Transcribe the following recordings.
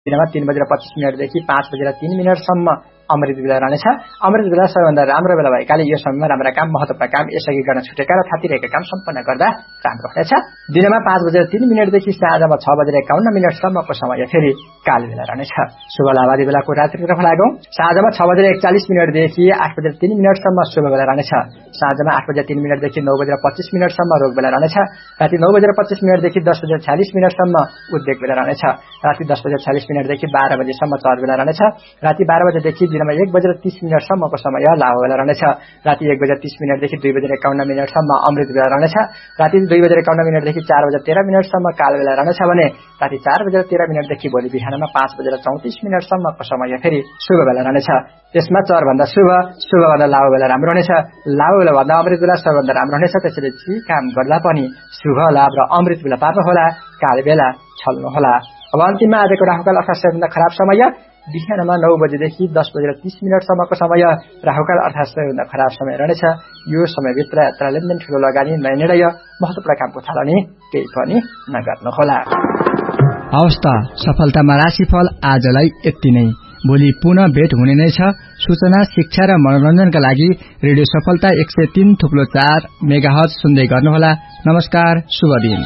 दिनमा 3:25 देखि 5:03 अमृत बेला रहनेछ। अमृत बेला सबैभन्दा राम्रो बेला भएकाले यो समयमा राम्रा काम, महत्त्वपूर्ण काम यसअघि गर्न छुटेका र थातिरहेका काम सम्पन्न गर्दा राम्रो हुनेछ। दिनमा 5:03 देखि साँझमा 6:51 समय फेरि काल बेला रहनेछ। शुभ लाभादी बेलाको रात्रितर्फ लागौं। साँझमा 6:41 देखि 8:03 शुभ बेला रहनेछ। साँझमा 8:03 देखि 9:25 रोग बेला रहनेछ। राति 9:25 देखि 10:46 उद्वेग बेला रहनेछ। राति 10:46 देखि 12 बजेसम्म चर बेला रहनेछ। राति 12 बजेदेखि दिनमा 1:30 समय लाभ बेला रहनेछ। राति 1:30 देखि 2:51 अमृत बेला रहनेछ। राति 2:51 देखि 4:13 काल बेला रहनेछ भने राति 4:13 देखि भोलि बिहानमा 5:34 समय फेरि शुभ बेला रहनेछ। त्यसमा चर भन्दा शुभ भन्दा लाभ बेला राम्रो हुनेछ। लाभ बेला भन्दा अमृत बेला सबभन्दा राम्रो हुनेछ। त्यसैले जे काम गर्दा पनि शुभ लाभ र अमृत बेला पार्नु होला, काल बेला छल्नु होला। अब अन्तिममा आजको राहुकाल अर्थात् सबैभन्दा खराब समय बिहानमा 9 बजेदेखि 10:30 समय राहुकाल अर्थात् सबैभन्दा खराब समय रहनेछ। यो समयभित्र यात्रा, लेनदेन, ठूलो लगानी, नयाँ निर्णय, महत्त्वपूर्ण कामको थालनी केही पनि नगर्नुहोला। अवस्था सफलतामा राशिफल आजलाई यति नै। भोलि पुनः भेट हुने नै छ। सूचना, शिक्षा र मनोरञ्जनका लागि रेडियो सफलता 103.4 मेगाहर्ज सुन्दै गर्नुहोला। नमस्कार, शुभ दिन।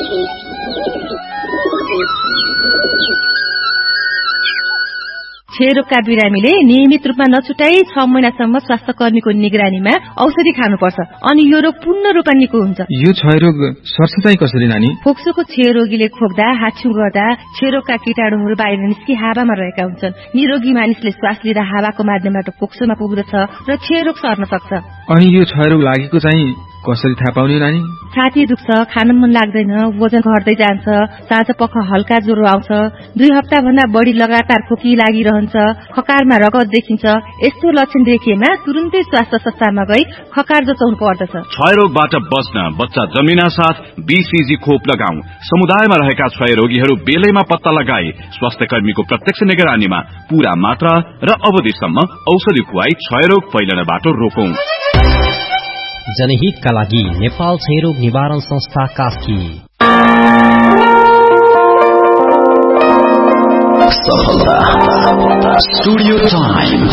क्षयरोगका बिरामीले नियमित रूपमा नछुटाई 6 महिनासम्म स्वास्थ्य कर्मीको निगरानीमा औषधि खानुपर्छ अनि यो रोग पूर्ण रूपमा निको हुन्छ। यो क्षयरोग सर्छ चाहिँ कसरी नानी? फोक्सोको क्षयरोगीले खोक्दा, हाछ्यु गर्दा क्षयरोगका कीटाणुहरू बाहिर निस्कि हावामा रहेका हुन्छन्। निरोगी मानिसले श्वास लिँदा हावाको माध्यमबाट फोक्सोमा पुग्दछ र क्षयरोग सर्न सक्छ। अनि यो क्षयरोग लागेको चाहिँ कसरी थाहा पाउने नानी? छाती दुख्छ, खान मन लाग्दैन, वजन घट्दै जान्छ, साँझ पख हल्का ज्वरो आउँछ, 2 हप्ता भन्दा बढी लगातार खोकी लागिरहन्छ, खकारमा रगत देखिन्छ। यस्तो लक्षण देखिएमा तुरुन्तै स्वास्थ्य संस्थामा गई खकार जचाउनु पर्दछ। क्षयरोगबाट बच्न बच्चा जन्मिना साथ बीसीजी खोप लगाऊ। समुदायमा रहेका क्षयरोगीहरू बेलैमा पत्ता लगाई स्वास्थ्य कर्मीको प्रत्यक्ष निगरानीमा पूरा मात्रा र अवधिसम्म औषधि खुवाई क्षयरोग फैलनबाट रोकौं। जनहितका लागि नेपाल क्षयरोग निवारण संस्था कास्की। सफलता स्टुडियो टाइम